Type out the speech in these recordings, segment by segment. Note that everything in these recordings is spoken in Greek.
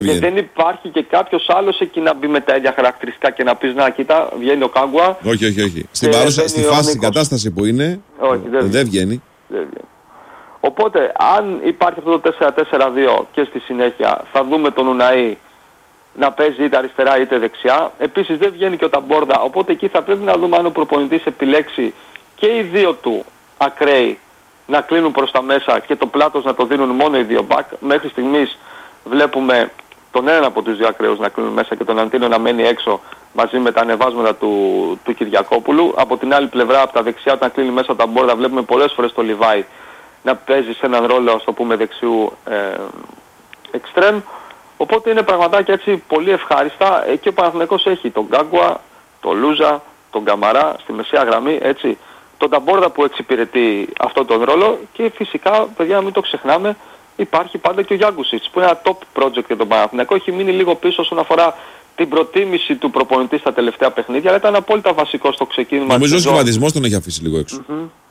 Και δεν υπάρχει και κάποιος άλλος εκεί να μπει με τα ίδια χαρακτηριστικά και να πεις να κοίτα, βγαίνει ο Κάγκουα. Όχι. Στην παρούσα, στη φάση, στην κατάσταση που είναι, δεν βγαίνει. Οπότε, αν υπάρχει αυτό το 4-4-2 και στη συνέχεια θα δούμε τον Ουναή να παίζει είτε αριστερά είτε δεξιά. Επίσης δεν βγαίνει και ο Ταμπόρδα, οπότε εκεί θα πρέπει να δούμε αν ο προπονητής επιλέξει και οι δύο του ακραίοι να κλείνουν προς τα μέσα και το πλάτος να το δίνουν μόνο οι δύο μπακ. Μέχρι στιγμής βλέπουμε τον έναν από τους δύο ακραίους να κλείνουν μέσα και τον Αντίνο να μένει έξω μαζί με τα ανεβάσματα του Κυριακόπουλου. Από την άλλη πλευρά, από τα δεξιά, όταν κλείνει μέσα τα μπόρδα, βλέπουμε πολλές φορές το Λιβάη να παίζει σε έναν ρόλο, ας το πούμε, δεξιού εξτρέμ. Οπότε είναι πραγματάκια έτσι πολύ ευχάριστα. Και ο Παναθηναϊκός έχει τον Γκάγκουα, τον Λούζα, τον Καμαρά στη μεσαία γραμμή, έτσι. Τον Ταμπόρδα που εξυπηρετεί αυτόν τον ρόλο και φυσικά, παιδιά, να μην το ξεχνάμε, υπάρχει πάντα και ο Γιάνγκουσιτς που είναι ένα top project για τον Παναθηναϊκό. Έχει μείνει λίγο πίσω όσον αφορά την προτίμηση του προπονητή στα τελευταία παιχνίδια, αλλά ήταν απόλυτα βασικό στο ξεκίνημα. Νομίζω ο σχηματισμός τον έχει αφήσει λίγο έξω.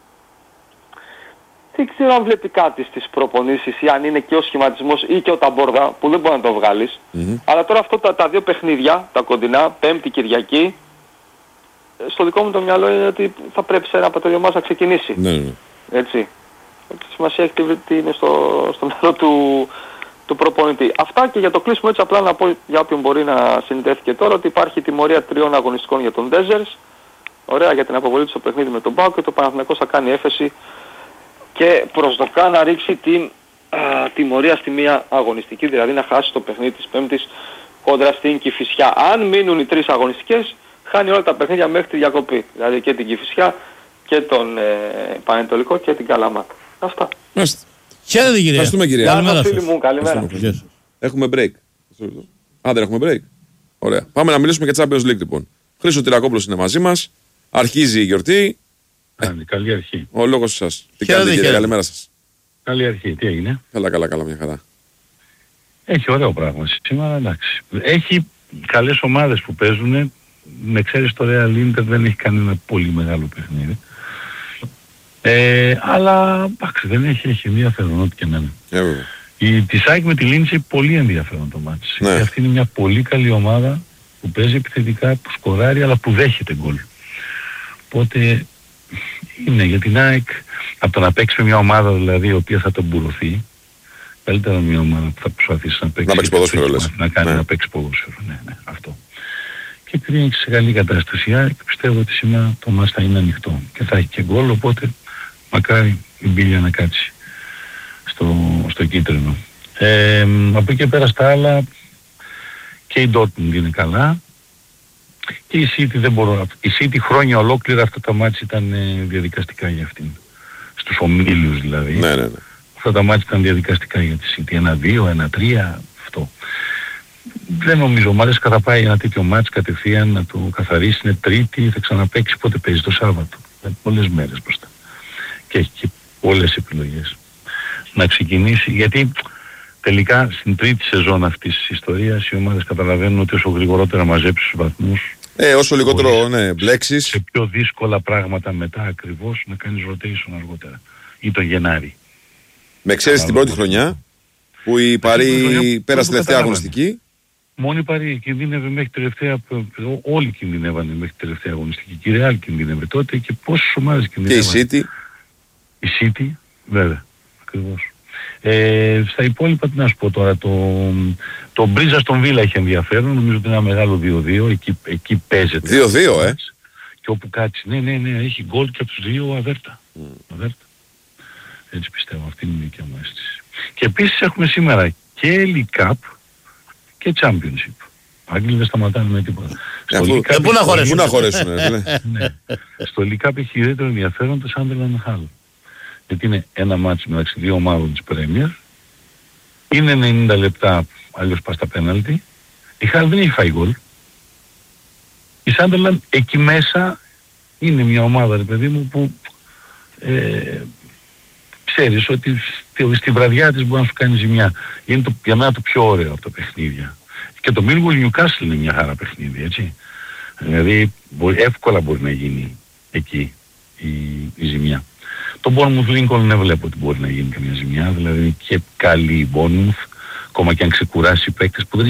Δεν ξέρω αν βλέπει κάτι στις προπονήσεις ή αν είναι και ο σχηματισμός ή και ο Ταμπόρδα που δεν μπορεί να το βγάλεις. Αλλά τώρα αυτό τα δύο παιχνίδια, τα κοντινά, Πέμπτη Κυριακή, στο δικό μου το μυαλό είναι ότι θα πρέπει σε ένα από τα δύο μας να ξεκινήσει. Ναι. Έτσι. Σημασία έχει τι είναι στο μυαλό του προπονητή. Αυτά και για το κλείσιμο, έτσι απλά να πω για όποιον μπορεί να συνδέθηκε τώρα ότι υπάρχει τιμωρία 3 αγωνιστικών για τον Ντέζερς. Ωραία, για την αποβολή του στο παιχνίδι με τον Πάο και το Παναθηναϊκός θα κάνει έφεση και προσδοκά να ρίξει την τιμωρία στη μία αγωνιστική, δηλαδή να χάσει το παιχνίδι της Πέμπτης κόντρα στην Κηφισιά. Αν μείνουν οι 3 αγωνιστικές, χάνει όλα τα παιχνίδια μέχρι τη διακοπή. Δηλαδή και την Κηφισιά και τον Πανετολικό και την Καλαμάτα. Αυτά. Χαίρετε κύριε. Ευχαριστούμε κύριε. Καλημέρα φίλοι μου, καλημέρα. Έχουμε break. Δεν έχουμε break. Ωραία. Πάμε να μιλήσουμε για Champions League λοιπόν. Χρήστο Τυρακόπουλος είναι μαζί μας. Αρχίζει η γιορτή. Καλή αρχή. Ο λόγος σας. Τι κάνετε κύριε, καλημέρα σας. Καλή αρχή, τι έγινε. Καλά, μια χαρά. Έχει ωραίο πράγμα σήμερα, εντάξει. Έχει καλές ομάδες που παίζουν. Με ξέρεις το Real Inter δεν έχει κανένα πολύ μεγάλο παιχνίδι. Αλλά εντάξει, δεν έχει ενδιαφέρον ό,τι και να είναι. Τη ΣΑΕΚ με τη Λίντσι πολύ ενδιαφέρον το μάτς. Ναι. Και αυτή είναι μια πολύ καλή ομάδα που παίζει επιθετικά, που σκοράρει αλλά που δέχεται γκολ. Οπότε είναι για την ΑΕΚ από το να παίξει με μια ομάδα δηλαδή η οποία θα τον μπουρωθεί, καλύτερα μια ομάδα που θα προσπαθήσει να παίξει ποδόσφαιρο, να κάνει να παίξει ποδόσφαιρο. Ναι, αυτό. Και επειδή είναι σε καλή κατάσταση η ΑΕΚ, πιστεύω ότι σήμερα το μάτς θα είναι ανοιχτό και θα έχει και γκολ, οπότε μακάρι η Μπίλια να κάτσει στο κίτρινο. Από εκεί πέρα στα άλλα και η Dortmund είναι καλά και η City δεν μπορώ. Η City χρόνια ολόκληρα αυτά τα μάτς ήταν διαδικαστικά για αυτήν. Στους ομίλους δηλαδή. Ναι. Αυτά τα μάτς ήταν διαδικαστικά για τη City. 1-2, 1-3, αυτό. Δεν νομίζω, μ' αρέσει θα πάει ένα τέτοιο μάτς κατευθείαν να το καθαρίσει, είναι Τρίτη, θα ξαναπαίξει πότε παίζει, το Σάββατο. Πολλές μέρες μπροστά. Και έχει και πολλές επιλογές. Να ξεκινήσει, γιατί τελικά στην τρίτη σεζόν αυτής της ιστορίας οι ομάδες καταλαβαίνουν ότι όσο γρηγορότερα μαζέψεις τους βαθμούς, όσο λιγότερο μπλέξεις, σε πιο δύσκολα πράγματα μετά ακριβώς να κάνεις rotation αργότερα ή το Γενάρη. Με ξέρεις την πρώτη χρονιά που η Παρί πέρασε τελευταία αγωνιστική. Μόνο η Παρί κινδύνευε μέχρι τελευταία, όλοι κινδυνεύανε μέχρι τελευταία αγωνιστική. Και η Real κινδύνευε τότε και πόσες ομάδες κινδυνεύανε. Και η City. Η City, βέβαια, ακριβώς. Στα υπόλοιπα τι να σου πω τώρα, το Μπρίζα στον Βίλα έχει ενδιαφέρον, νομίζω ότι είναι ένα μεγάλο 2-2, εκεί παίζεται. 2-2, Και όπου κάτσει, ναι, έχει γκολ και από τους δύο αβέρτα. Έτσι πιστεύω, αυτή είναι η δική μου αίσθηση. Και επίσης έχουμε σήμερα και League Cup και Championship. Άγγλοι δεν σταματάνε με τίποτα. Πού να χωρέσουν. Ναι. Στο League Cup έχει ιδιαίτερο ενδιαφέρον το Sunderland Hull. Γιατί είναι ένα μάτσι μεταξύ δύο ομάδων της Premier. Είναι 90 λεπτά, αλλιώς πας στα πέναλτι. Η Hull δεν έχει φάει γκολ. Η Sunderland εκεί μέσα είναι μια ομάδα, ρε παιδί μου, που ξέρεις ότι στη βραδιά της μπορεί να σου κάνει ζημιά. Είναι για μένα το πιο ωραίο από τα παιχνίδια. Και το Millwall Newcastle είναι μια χαρά παιχνίδι, έτσι. Δηλαδή εύκολα μπορεί να γίνει εκεί η ζημιά. Το Bournemouth Lincoln δεν βλέπω ότι μπορεί να γίνει καμία ζημιά, δηλαδή και καλή Bournemouth, ακόμα και αν ξεκουράσει παίκτες που δεν